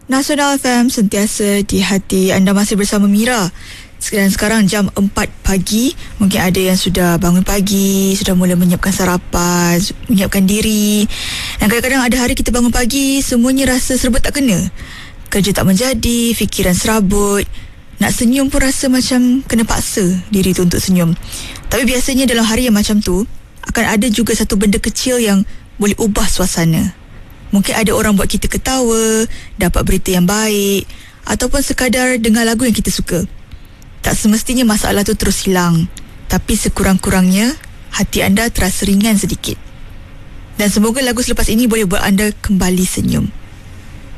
Nasional FM sentiasa di hati anda. Masih bersama Mira. Dan sekarang jam 4 pagi. Mungkin ada yang sudah bangun pagi, sudah mula menyiapkan sarapan, menyiapkan diri. Dan kadang-kadang ada hari kita bangun pagi, semuanya rasa serba tak kena. Kerja tak menjadi, fikiran serabut. Nak senyum pun rasa macam kena paksa diri tu untuk senyum. Tapi biasanya dalam hari yang macam tu, akan ada juga satu benda kecil yang boleh ubah suasana. Mungkin ada orang buat kita ketawa, dapat berita yang baik, ataupun sekadar dengar lagu yang kita suka. Tak semestinya masalah tu terus hilang, tapi sekurang-kurangnya hati anda terasa ringan sedikit. Dan semoga lagu selepas ini boleh buat anda kembali senyum.